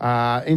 In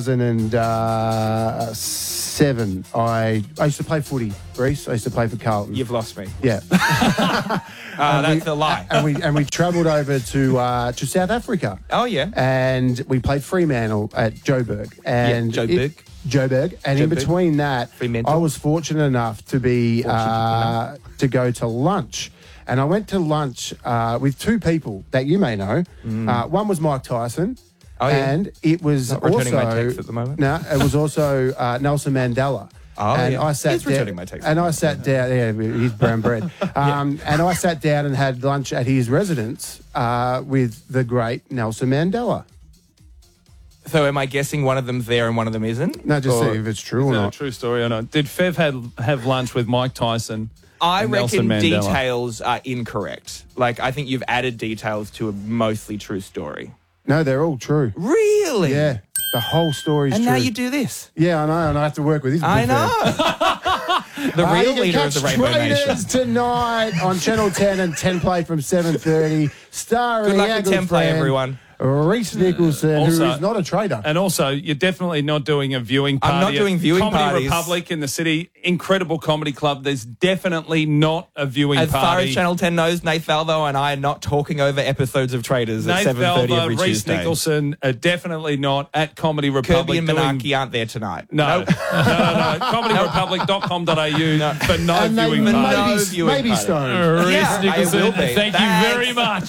2007, I used to play footy, Reece. I used to play for Carlton. You've lost me. Yeah. That's a lie. And we travelled over to South Africa. Oh, yeah. And we played Fremantle at Joburg. And Joburg. Joburg. And in between that, I was fortunate enough to be to go to lunch. And I went to lunch with two people that you may know. One was Mike Tyson. Oh, yeah. And it was Not returning my text at the moment. No, it was also Nelson Mandela. Oh, and yeah. I sat He's returning my text. And I sat down. Yeah, he's brown bread. And I sat down and had lunch at his residence with the great Nelson Mandela. So am I guessing one of them's there and one of them isn't? No, just see if it's true or Is that not. a true story or not? Did Fev have lunch with Mike Tyson? I and reckon Nelson Mandela? details are incorrect. Like, I think you've added details to a mostly true story. No, they're all true. Really? Yeah, the whole story's And true. now you do this. Yeah, I know, and I have to work with this. I know. The real you can leader of catch the Rainbow Traitors Nation. tonight on Channel 10 and 10 Play from 7:30. Starring Good luck our with good 10 Play, friend, everyone. Reece Nicholson, Also- who is not a traitor. And also, you're definitely not doing a viewing party. I'm not doing viewing Comedy parties. Republic in the city, incredible comedy club. There's definitely not a viewing As party. far as Channel 10 knows, Nath Valvo and I are not talking over episodes of Traitors at Nate 7:30 every Valva, Reece Tuesday. Nicholson are definitely not at Comedy Republic. Kirby and doing- Menarche aren't there tonight. No, Nope. no. ComedyRepublic.com.au for no and they viewing party. maybe party. Stone. Reece Yeah, I Nicholson, will be. thank Thanks. you very much.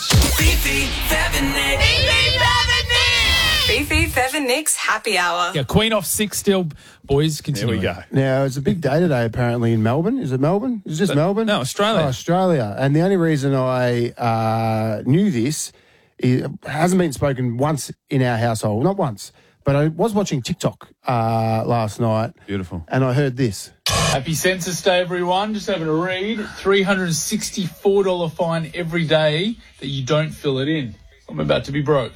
Beefy, Fev and Nick's happy hour. Yeah, Queen off 6 still. Boys, Here continue. we go. Now, it's a big day today, apparently, in Melbourne. Is it Melbourne? Is it just Melbourne? no, Australia. Oh, Australia. And the only reason I knew this, it hasn't been spoken once in our household. Not once. But I was watching TikTok last night. Beautiful. And I heard this. Happy Census Day, everyone. Just having a read. $364 fine every day that you don't fill it in. I'm about to be broke.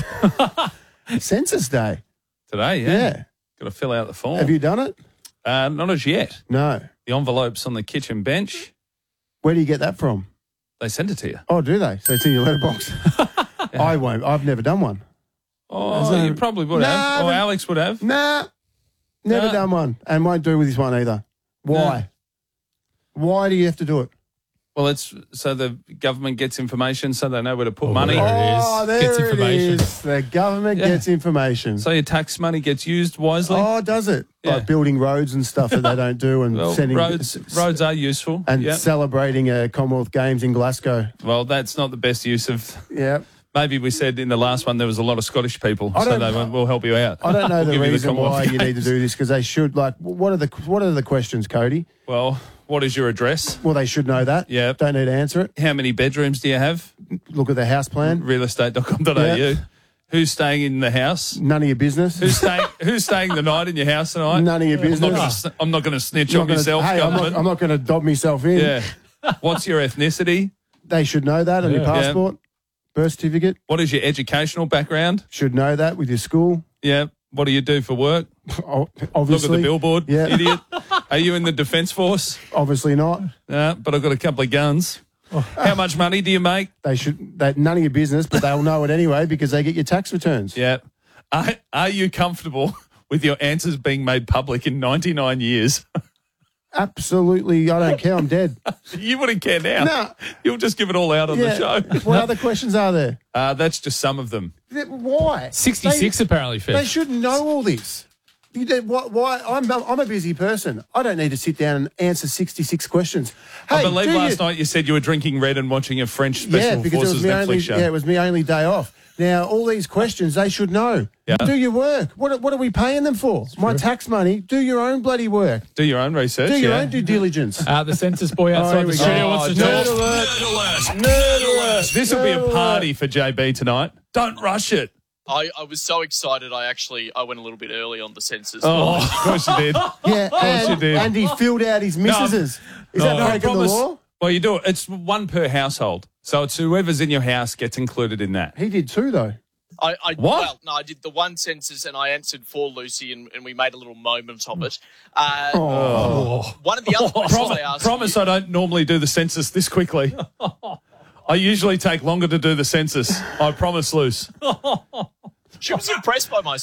Census Day. Today, yeah. Yeah. Got to fill out the form. Have you done it? Not as yet. No. The envelope's on the kitchen bench. Where do you get that from? They send it to you. Oh, do they? So it's in your letterbox. I won't. I've never done one. Oh, you probably would have. Or Alex would have. Nah. Never No. done one. And won't do with this one either. Why? Why do you have to do it? Well, it's so the government gets information so they know where to put money. there it is. Oh, there Gets it information. is. The government Yeah. gets information. So your tax money gets used wisely. Oh, does it? Yeah. Like building roads and stuff that they don't do and Well, sending roads are useful. and yeah. celebrating Commonwealth Games in Glasgow. Well, that's not the best use of. Yeah. Maybe we said in the last one there was a lot of Scottish people, I so don't- they went, we'll help you out. I don't know We'll the give you reason Commonwealth why you need to Games. do this because they should. Like, what are the questions, Cody? Well, what is your address? Well, they should know that. Yeah. Don't need to answer it. How many bedrooms do you have? Look at the house plan. Realestate.com.au. Yeah. Who's staying in the house? None of your business. Who's staying the night in your house tonight? None of your business. I'm not going to snitch I'm on not gonna- yourself, hey, government. I'm not going to dob myself in. Yeah. What's your ethnicity? They should know that on your Yeah. passport. Birth certificate. What is your educational background? Should know that with your school. Yeah. What do you do for work? Oh, Look obviously. at the billboard, Yeah. idiot. Are you in the Defence Force? Obviously not. But I've got a couple of guns. How much money do you make? They should. None of your business, but they'll know it anyway because they get your tax returns. Yeah. Are you comfortable with your answers being made public in 99 years? Absolutely, I don't care. I'm dead. You wouldn't care now. No. You'll just give it all out on the show. What other questions are there? That's just some of them. Why? 66 apparently, They Fev. should know all this. Why? I'm a busy person. I don't need to sit down and answer 66 questions. Hey, I believe do last you- night you said you were drinking red and watching a French Special because Forces it was Netflix my only, show. it was my only day off. Now, all these questions, they should know. Yeah. Do your work. What are we paying them for? My tax money. Do your own bloody work. Do your own research. Do your yeah. own due diligence. The census boy here outside we the go. studio wants to Nerd talk. alert. Nerd alert. This will be a Nerd party alert. for JB tonight. Don't rush it. I was so excited. I went a little bit early on the census. Oh, of course you did. Yeah, you did. and he filled out his missus's. Is that I breaking the promise- law? Well, you do it. It's one per household. So it's whoever's in your house gets included in that. He did too, though. I What? Well, no, I did the one census and I answered for Lucy and we made a little moment of it. One of the other questions I asked Promise you, I don't normally do the census this quickly. I usually take longer to do the census. I promise, Luce. she was impressed by my